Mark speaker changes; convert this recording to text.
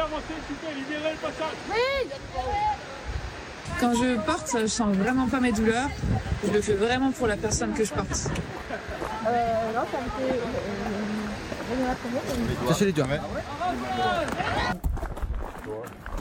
Speaker 1: Quand je porte, je sens vraiment pas mes douleurs. Je le fais vraiment pour la personne que je porte.
Speaker 2: Non, ça me fait...
Speaker 3: Cachez les doigts.
Speaker 4: Ouais.